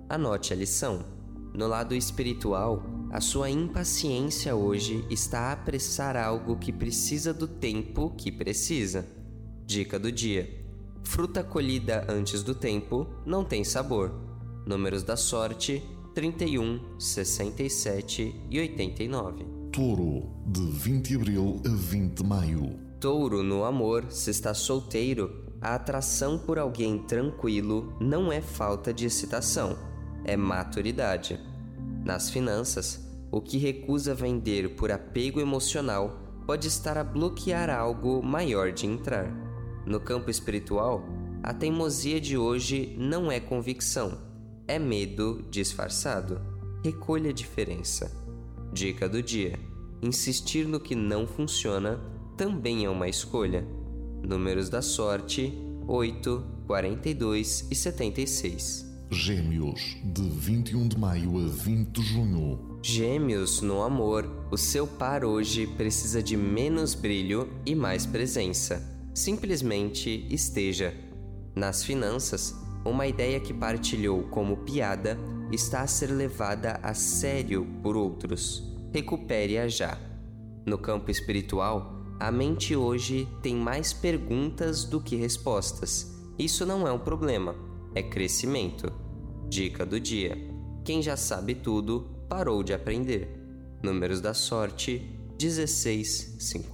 anote a lição. No lado espiritual, a sua impaciência hoje está a apressar algo que precisa do tempo que precisa. Dica do dia: fruta colhida antes do tempo não tem sabor. Números da sorte: 31, 67 e 89. Touro, de 20 de abril a 20 de maio. Touro, no amor, se está solteiro, a atração por alguém tranquilo não é falta de excitação, é maturidade. Nas finanças, o que recusa vender por apego emocional pode estar a bloquear algo maior de entrar. No campo espiritual, a teimosia de hoje não é convicção, é medo disfarçado. Recolha a diferença. Dica do dia: insistir no que não funciona também é uma escolha. Números da sorte: 8, 42 e 76. Gêmeos, de 21 de maio a 20 de junho. Gêmeos, no amor, o seu par hoje precisa de menos brilho e mais presença. Simplesmente esteja. Nas finanças, uma ideia que partilhou como piada está a ser levada a sério por outros. Recupere-a já. No campo espiritual, a mente hoje tem mais perguntas do que respostas. Isso não é um problema, é crescimento. Dica do dia: quem já sabe tudo parou de aprender. Números da sorte: 16,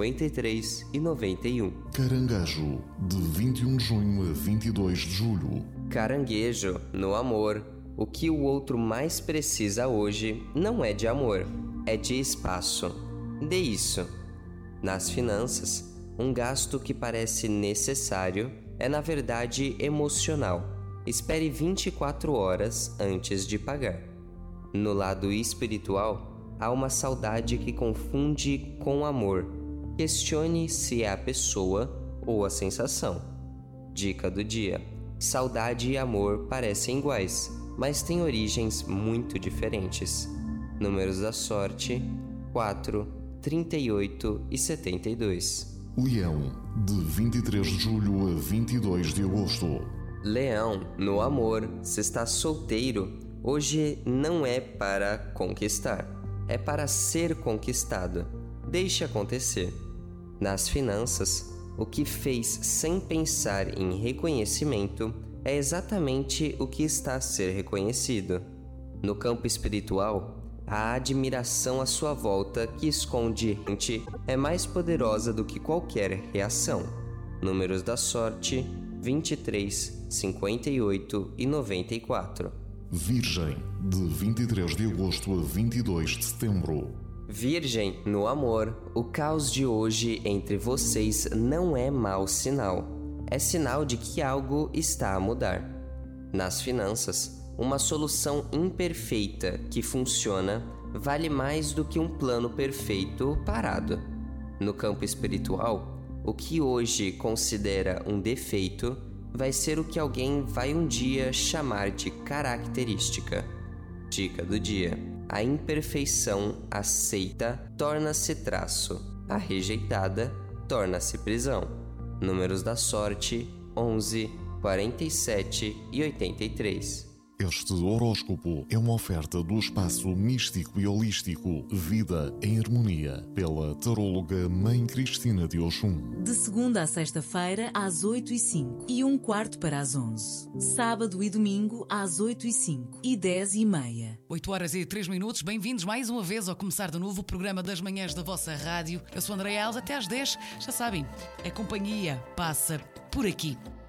53 e 91. Caranguejo, de 21 de junho a 22 de julho. Caranguejo, no amor, o que o outro mais precisa hoje não é de amor, é de espaço. Dê isso. Nas finanças, um gasto que parece necessário é na verdade emocional. Espere 24 horas antes de pagar. No lado espiritual, há uma saudade que confunde com amor. Questione se é a pessoa ou a sensação. Dica do dia: saudade e amor parecem iguais, mas têm origens muito diferentes. Números da sorte: 4, 38 e 72. Leão, de 23 de julho a 22 de agosto. Leão, no amor, se está solteiro, hoje não é para conquistar, é para ser conquistado. Deixe acontecer. Nas finanças, o que fez sem pensar em reconhecimento é exatamente o que está a ser reconhecido. No campo espiritual, a admiração à sua volta que esconde gente é mais poderosa do que qualquer reação. Números da sorte: 23, 58 e 94. Virgem, de 23 de agosto a 22 de setembro. Virgem, no amor, o caos de hoje entre vocês não é mau sinal. É sinal de que algo está a mudar. Nas finanças, uma solução imperfeita que funciona vale mais do que um plano perfeito parado. No campo espiritual, o que hoje considera um defeito vai ser o que alguém vai um dia chamar de característica. Dica do dia: a imperfeição aceita torna-se traço, a rejeitada torna-se prisão. Números da sorte: 11, 47 e 83. Este horóscopo é uma oferta do espaço místico e holístico Vida em Harmonia, pela taróloga Mãe Cristina de Oxum. De segunda a sexta-feira, às 8h05 e 1/4 para as 11. Sábado e domingo, às 8h05 e 10h30. 8h03. Bem-vindos mais uma vez ao começar de novo o programa das manhãs da vossa rádio. Eu sou Andréa Alves, até às 10. Já sabem, a companhia passa por aqui.